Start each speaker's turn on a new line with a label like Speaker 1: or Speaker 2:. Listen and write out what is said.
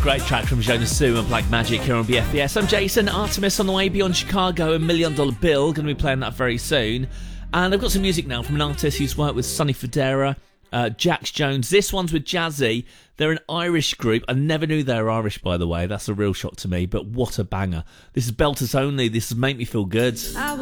Speaker 1: Great track from Jonas Sue and Black Magic here on BFBS. I'm Jason. Artemis on the way, Beyond Chicago and $1 Million Bill. Going to be playing that very soon. And I've got some music now from an artist who's worked with Sonny Fodera, Jax Jones. This one's with Jazzy. They're an Irish group. I never knew they were Irish, by the way. That's a real shock to me, but what a banger. This is Belters Only. This is Make Me Feel Good.